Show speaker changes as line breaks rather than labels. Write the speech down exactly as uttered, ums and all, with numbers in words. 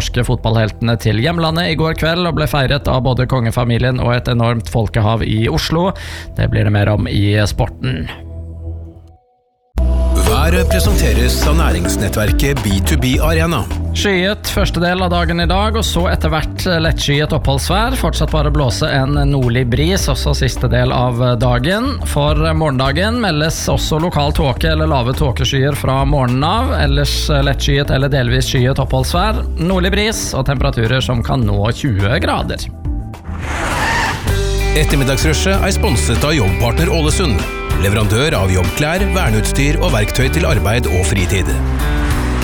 norske fotballheltene til hjemlandet i går kveld og ble feiret av både kongefamilien og et enormt folkehav i Oslo. Det blir det mer om i sporten.
Været presenteres av næringsnettverket B to B Arena.
Skyet første del av dagen i dag, og så etter hvert lettskyet oppholdsvær. Fortsatt bare blåse en nordlig bris, også siste del av dagen. For morgendagen meldes også lokal tåke eller lave tåkeskyer fra morgenen av. Ellers lettskyet eller delvis skyet oppholdsvær. Nordlig bris og temperaturer som kan nå tjue grader.
Ettermiddagsrushet er sponset av Jobbpartner Ålesund. Leverandør av jobbklær, verneutstyr og verktøy til arbeid og fritid.